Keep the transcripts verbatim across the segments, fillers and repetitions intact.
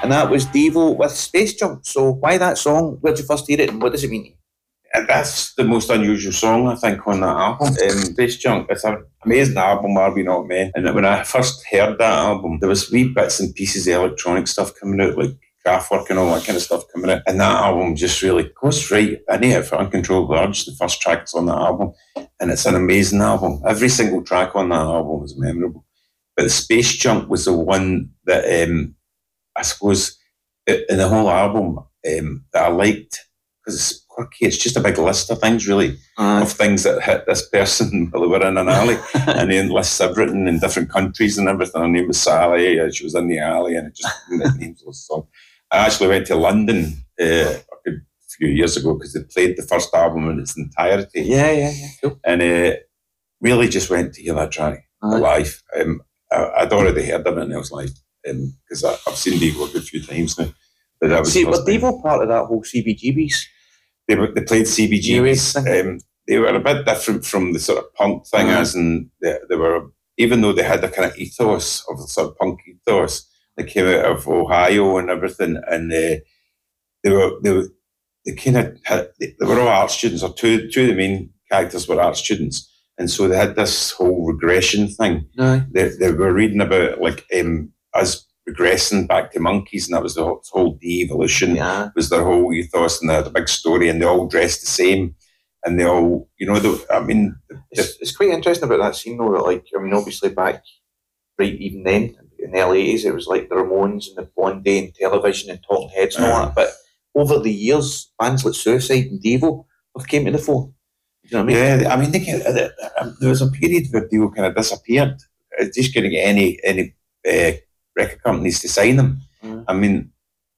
and that was Devo with Space Junk. So why that song? Where'd you first hear it, and what does it mean? And that's the most unusual song, I think, on that album. Um, Space Junk, it's an amazing album, Are We Not Men? And when I first heard that album, there was wee bits and pieces of electronic stuff coming out, like Kraftwerk and all that kind of stuff coming out. And that album just really goes right in it for Uncontrollable Urge, the first track that's on that album. And it's an amazing album. Every single track on that album was memorable. But the Space Junk was the one that, um, I suppose, in the whole album, um, that I liked, because it's quirky. It's just a big list of things, really, uh, of things that hit this person while they were in an alley. And then lists I've written in different countries and everything. Her name was Sally. She was in the alley, and it just names of the song. I actually went to London uh, a few years ago because they played the first album in its entirety. Yeah, yeah, yeah. Cool. And uh, really just went to hear that track uh-huh. live. Um, I, I'd already heard everything else live because um, I've seen Devo a good few times now. But that was See, was Devo part of that whole C B G Bs? They, were, they played C B G Bs. Um, they were a bit different from the sort of punk thing, uh-huh. as in they, they were, even though they had a kind of ethos of the sort of punk ethos. They came out of Ohio and everything, and uh, they were they were they kind of had, they were all art students, or two two of the main characters were art students, and so they had this whole regression thing. Aye. They they were reading about like um, us regressing back to monkeys, and that was the whole, whole de-evolution yeah. was their whole ethos, and they had a big story, and they all dressed the same, and they all, you know, the, I mean, it's, it's quite interesting about that scene though. That, like, I mean, obviously back right even then. In the early eighties, it was like the Ramones and the Blondie and Television and Talking Heads and all uh, that. But over the years, bands like Suicide and Devo have came to the fore. You know what I mean? Yeah, I mean, they can, uh, there was a period where Devo kind of disappeared. It just couldn't get any any uh, record companies to sign them. Mm. I mean,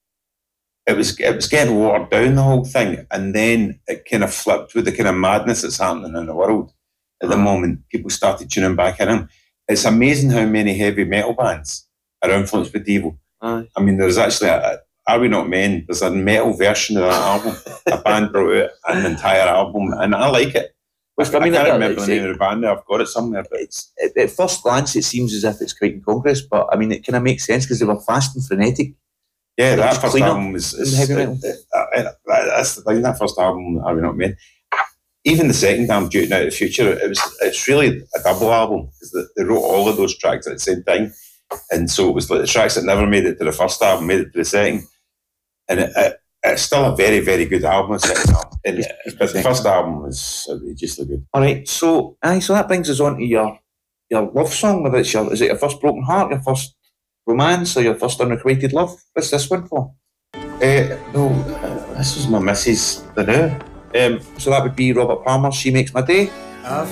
it was it was getting watered down, the whole thing, and then it kind of flipped with the kind of madness that's happening in the world at mm. the moment. People started tuning back in. It's amazing how many heavy metal bands are influenced by Devo. Aye. I mean, there's actually, a, Are We Not Men? There's a metal version of that album. A band brought out an entire album, and I like it. Which, I, I, mean, I can't that, remember the name of the band now. I've got it somewhere. But it's, at, at first glance, it seems as if it's quite incongruous, but I mean, it kind of makes sense because they were fast and frenetic. Yeah, that first album is, is heavy metal. Uh, uh, that's the thing. That first album, Are We Not Men? Even the second album, Duty Out of the Future, it was it's really a double album because they wrote all of those tracks at the same time, and so it was like the tracks that never made it to the first album made it to the second, and it, it, it's still a very very good album. The second album, and, yeah, but the first album was outrageously good. All right, so aye, so that brings us on to your your love song. Whether it's your, is it your first broken heart, your first romance, or your first unrequited love? What's this one for? Uh, no, uh, this was my missus. The new. Um, so that would be Robert Palmer, She Makes My Day. I've